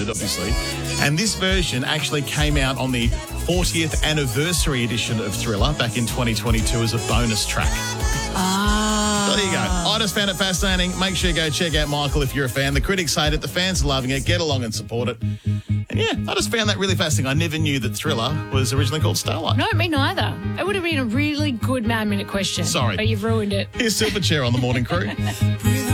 included, obviously. And this version actually came out on the 40th anniversary edition of Thriller back in 2022 as a bonus track. So there you go. I just found it fascinating. Make sure you go check out Michael if you're a fan. The critics hate it. The fans are loving it. Get along and support it. And yeah, I just found that really fascinating. I never knew that Thriller was originally called Starlight. No, me neither. It would have been a really good man-minute question. Sorry. But you've ruined it. Here's Silverchair on the Morning Crew.